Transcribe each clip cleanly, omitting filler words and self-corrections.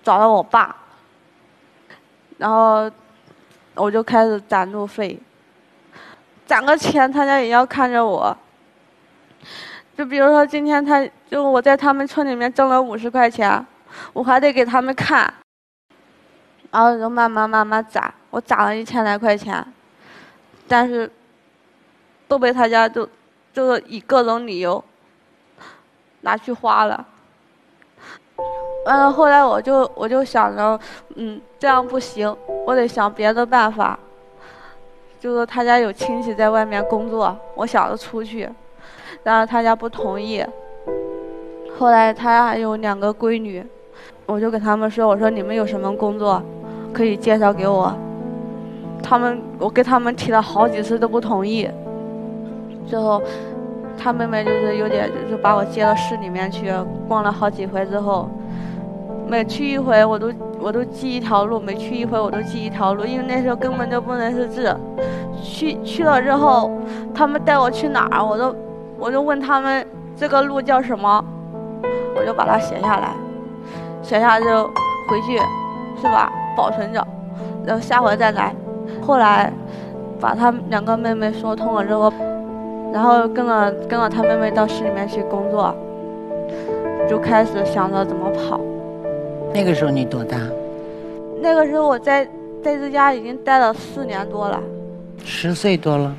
找到我爸，然后我就开始攒路费，攒个钱他家也要看着我。就比如说今天我在他们村里面挣了50块钱，我还得给他们看，然后就慢慢攒，我攒了1000来块钱，但是都被他家就是以各种理由拿去花了。完了后来我就想着，这样不行，我得想别的办法。就是他家有亲戚在外面工作，我想着出去，但是他家不同意。后来他还有2个闺女，我就跟他们说，我说你们有什么工作可以介绍给我。我给他们提了好几次都不同意。最后他妹妹就是有点就是把我接到市里面去逛了好几回之后，每去一回我都记一条路，每去一回我都记一条路，因为那时候根本就不认识字。去了之后，他们带我去哪儿，我就问他们这个路叫什么，我就把它写下来，写下就回去，是吧？保存着，然后下回再来。后来把他2个妹妹说通了之后，然后跟了他妹妹到市里面去工作，就开始想着怎么跑。 那个时候你多大？ 那个时候我在这家已经待了4年多了。 10岁多了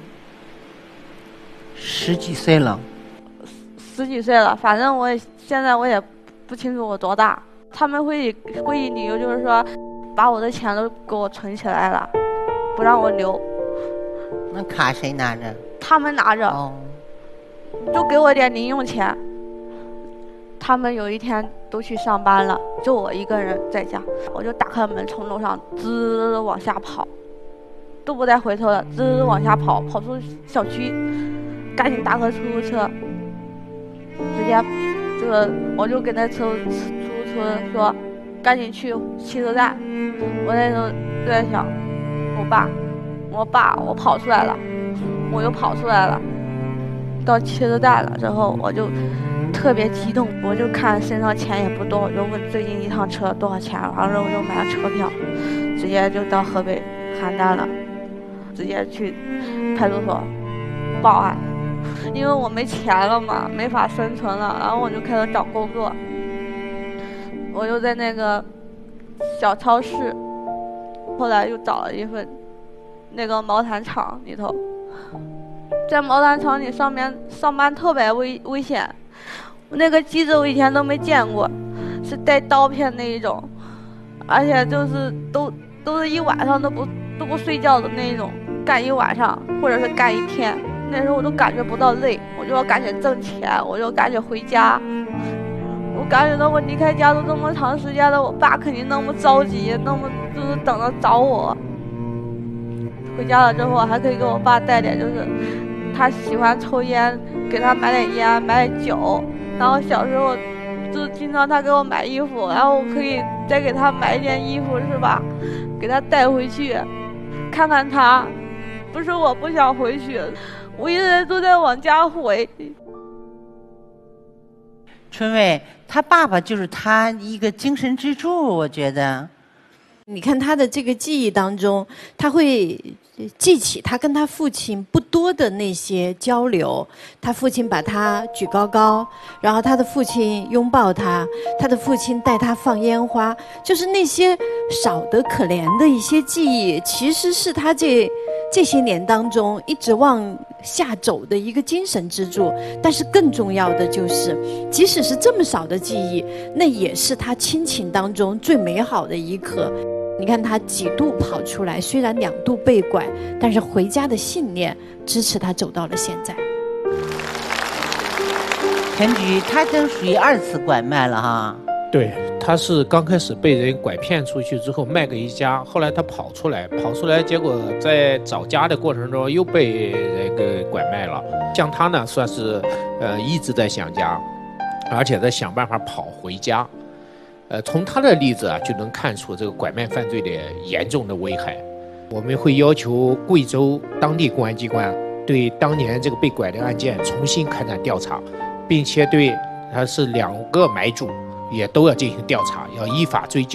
，10几岁了 ，10几岁了，反正现在我也不清楚我多大。他们会以理由就是说，把我的钱都给我存起来了，不让我留。 那卡谁拿着？ 他们拿着，就给我点零用钱。他们有一天都去上班了，就我一个人在家，我就打开门从楼上滋往下跑，都不带回头的，滋往下跑出小区，赶紧打个出租车，直接我就跟那出租车说，赶紧去汽车站。我那时候就在想，我跑出来了，我又跑出来了。到汽车站了之后，我就特别激动，我就看身上钱也不多，我就问最近一趟车多少钱，完了我就买了车票，直接就到河北邯郸了，直接去派出所报案，因为我没钱了嘛，没法生存了，然后我就开始找工作，我就在那个小超市，后来又找了一份那个毛毯厂里头。在毛毯厂里上班特别危险，那个机子我以前都没见过，是带刀片那一种，而且就是都是一晚上都不睡觉的那一种，干一晚上或者是干一天。那时候我都感觉不到累，我就要赶紧挣钱，我就赶紧回家。我感觉到我离开家都这么长时间了，我爸肯定那么着急，那么就是等着找我。回家了之后还可以给我爸带点，就是他喜欢抽烟，给他买点烟，买点酒。然后小时候就经常他给我买衣服，然后我可以再给他买一件衣服，是吧？给他带回去，看看他。不是我不想回去，我一直都在往家回。 春薇，他爸爸就是他一个精神支柱，我觉得。 你看他的这个记忆当中，他会记起他跟他父亲不多的那些交流。他父亲把他举高高，然后他的父亲拥抱他，他的父亲带他放烟花，就是那些少得可怜的一些记忆，其实是他这些年当中一直往下走的一个精神支柱。但是更重要的就是，即使是这么少的记忆，那也是他亲情当中最美好的一刻。你看他几度跑出来，虽然2度被拐，但是回家的信念支持他走到了现在。 陈局，他真属于2次拐卖了哈。 对，他是刚开始被人拐骗出去之后卖给一家，后来他跑出来，结果在找家的过程中又被人给拐卖了。像他呢，算是一直在想家，而且在想办法跑回家。从他的例子啊，就能看出这个拐卖犯罪的严重的危害。我们会要求贵州当地公安机关对当年这个被拐的案件重新开展调查，并且对他是2个买主也都要进行调查，要依法追究。